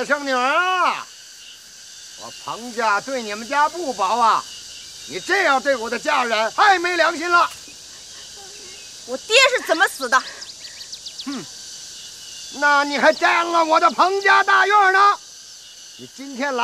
外甥女啊，我彭家对你们家不薄啊，你这样对我的家人太没良心了。 我爹是怎么死的？ 哼，那你还占了我的彭家大院呢？你今天来。